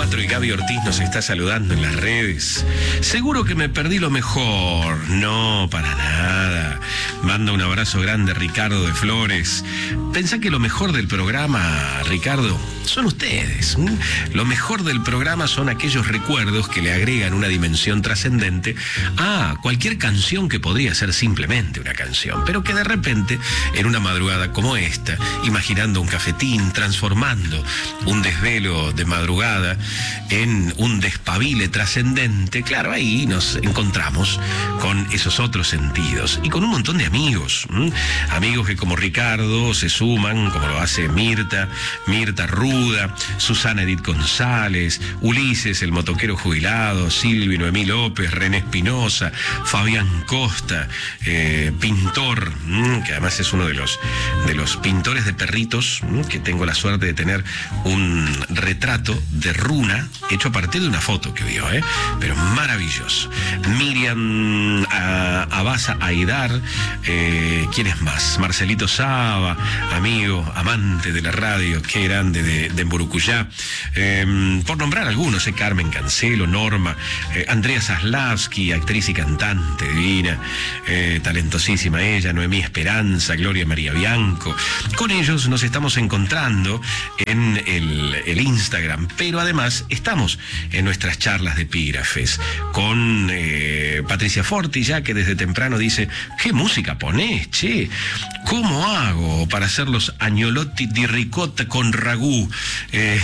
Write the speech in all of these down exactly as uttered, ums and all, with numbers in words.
cuatro y Gaby Ortiz nos está saludando en las redes. Seguro que me perdí lo mejor. No, para nada. Manda un abrazo grande Ricardo de Flores. Pensá que lo mejor del programa, Ricardo, son ustedes. ¿m? Lo mejor del programa son aquellos recuerdos que le agregan una dimensión trascendente a cualquier canción que podría ser simplemente una canción, pero que de repente, en una madrugada como esta, imaginando un cafetín, transformando un desvelo de madrugada en un despabile trascendente, claro, ahí nos encontramos con esos otros sentidos y con un montón de amigos, ¿m? amigos que como Ricardo se suman, como lo hace Mirta, Mirta Ruda, Susana Edith González, Ulises, el motoquero jubilado, Silvi Noemí López, René Espinosa, Fabián Costa, eh, pintor, ¿m? que además es uno de los, de los pintores de perritos, ¿m? que tengo la suerte de tener un retrato de runa hecho a partir de una foto que vio, ¿eh? pero maravilloso. Miriam a, Abasa Aidar, eh, ¿quién es más? Marcelito Saba, amigo, amante de la radio, qué grande de, de Mburucuyá. Eh, por nombrar algunos, eh, Carmen Cancelo, Norma, eh, Andrea Zaslavsky, actriz y cantante divina, eh, talentosísima ella, Noemí Esperanza, Gloria María Bianco. Con ellos nos estamos encontrando en el, el Instagram, pero además estamos en nuestras charlas de epígrafes con eh, Patricia Forti, ya que desde temprano dice: ¿qué música ponés, che? ¿Cómo hago para hacer los agnolotti di ricotta con ragú? Eh...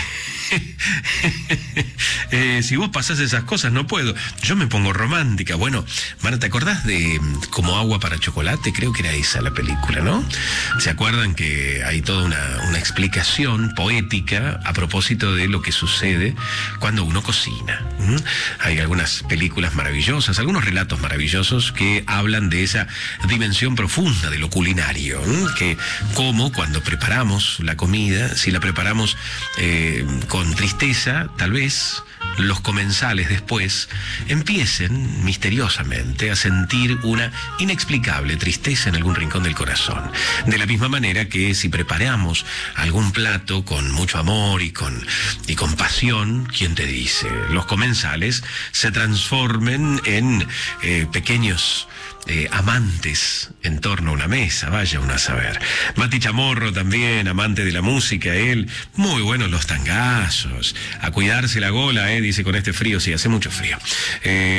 eh, si vos pasás esas cosas no puedo, yo me pongo romántica. Bueno, Mara, ¿te acordás de Como agua para chocolate? Creo que era esa la película, ¿no? ¿Se acuerdan que hay toda una, una explicación poética a propósito de lo que sucede cuando uno cocina? ¿Mm? Hay algunas películas maravillosas, algunos relatos maravillosos que hablan de esa dimensión profunda de lo culinario, ¿Mm? que como cuando preparamos la comida, si la preparamos eh, con tristeza, tal vez los comensales después empiecen misteriosamente a sentir una inexplicable tristeza en algún rincón del corazón. De la misma manera que si preparamos algún plato con mucho amor y con, y con pasión, ¿quién te dice? Los comensales se transformen en eh, pequeños Eh, amantes en torno a una mesa, vaya uno a saber. Mati Chamorro también, amante de la música, él, muy buenos los tangazos, a cuidarse la gola, eh, dice, con este frío, sí, hace mucho frío. Eh,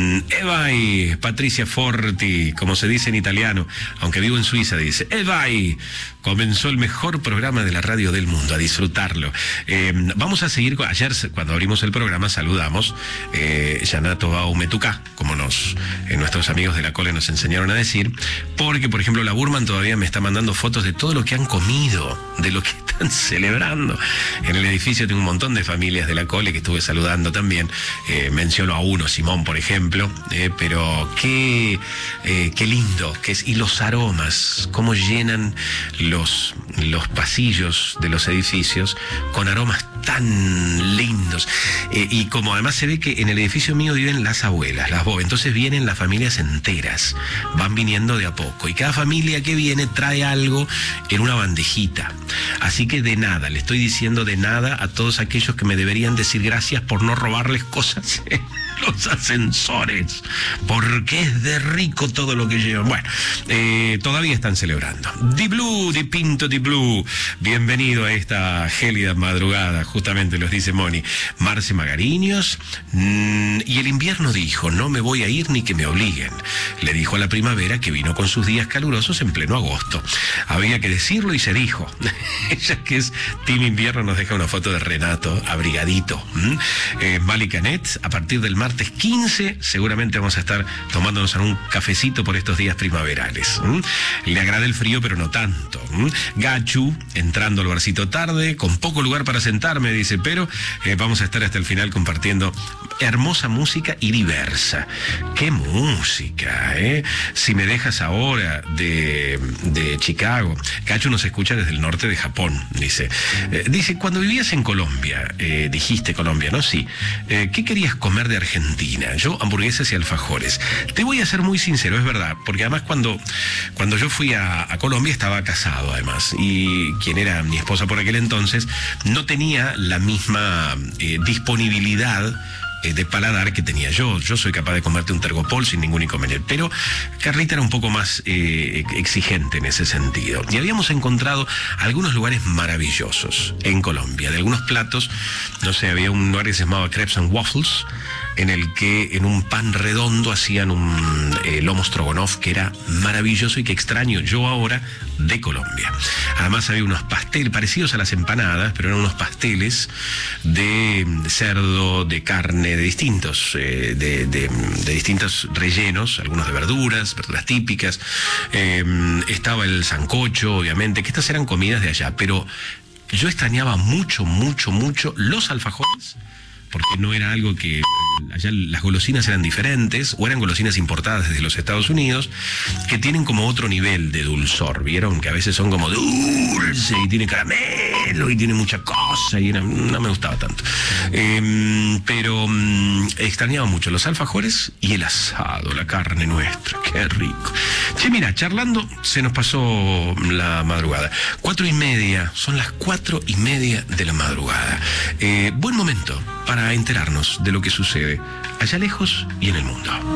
Evai, Patricia Forti, como se dice en italiano, aunque vivo en Suiza, dice, Evai, comenzó el mejor programa de la radio del mundo, a disfrutarlo. Eh, vamos a seguir, ayer cuando abrimos el programa saludamos eh, Yanato Baumetucá, como nos, eh, nuestros amigos de la Cole nos enseñaron a decir, porque por ejemplo la Burman todavía me está mandando fotos de todo lo que han comido, de lo que están celebrando. En el edificio tengo un montón de familias de la Cole que estuve saludando también, eh, menciono a uno, Simón por ejemplo, eh, pero qué, eh, qué lindo que es, y los aromas, cómo llenan los, los pasillos de los edificios con aromas tan lindos, eh, y como además se ve que en el edificio mío viven las abuelas, las bo, entonces vienen las familias enteras, van viniendo de a poco, y cada familia que viene trae algo en una bandejita, así que de nada, le estoy diciendo de nada a todos aquellos que me deberían decir gracias por no robarles cosas en los ascensores, porque es de rico todo lo que llevan. Bueno, eh, todavía están celebrando. Di Blue, Di Pinto, Di Blue, bienvenido a esta gélida madrugada, justamente los dice Moni. Marce Magariños, mmm, y el invierno dijo, no me voy a ir ni que me obliguen. Le dijo a la primavera que vino con sus días calurosos en pleno agosto. Había que decirlo y se dijo. Ella que es Team Invierno nos deja una foto de Renato, abrigadito. ¿Mm? Eh, Mali Canet, a partir del martes quince, seguramente vamos a estar tomándonos un cafecito por estos días primaverales. ¿Mm? Le agrada el frío, pero no tanto. ¿Mm? Gachu, entrando al barcito tarde, con poco lugar para sentarme, dice, pero eh, vamos a estar hasta el final compartiendo hermosa música y diversa. ¡Qué música, eh! Si me dejas ahora de, de Chicago. Gachu nos escucha desde el norte de Japón, dice. Eh, dice, cuando vivías en Colombia, eh, dijiste Colombia, ¿no? Sí. Eh, ¿Qué querías comer de Argentina? Argentina. Yo, hamburguesas y alfajores. Te voy a ser muy sincero, es verdad, porque además cuando, cuando yo fui a, a Colombia estaba casado además, y quien era mi esposa por aquel entonces no tenía la misma eh, disponibilidad de paladar que tenía yo. Yo soy capaz de comerte un tergopol sin ningún inconveniente, pero Carlita era un poco más eh, exigente en ese sentido. Y habíamos encontrado algunos lugares maravillosos en Colombia, de algunos platos, no sé, había un lugar que se llamaba Crepes and Waffles, en el que en un pan redondo hacían un eh, lomo stroganoff que era maravilloso y que extraño yo ahora de Colombia. Además había unos pasteles parecidos a las empanadas, pero eran unos pasteles de, de cerdo, de carne, de distintos, eh, de, de, de distintos rellenos, algunos de verduras, verduras típicas. Eh, estaba el sancocho, obviamente, que estas eran comidas de allá, pero yo extrañaba mucho, mucho, mucho los alfajores, porque no era algo que... Allá las golosinas eran diferentes, o eran golosinas importadas desde los Estados Unidos, que tienen como otro nivel de dulzor. Vieron que a veces son como dulce, y tiene caramelo, y tiene mucha cosa, y era, no me gustaba tanto. Eh, pero um, extrañaba mucho los alfajores y el asado, la carne nuestra, qué rico. Che, mira, charlando se nos pasó la madrugada. Cuatro y media, son las cuatro y media de la madrugada. Eh, buen momento para enterarnos de lo que sucede allá lejos y en el mundo.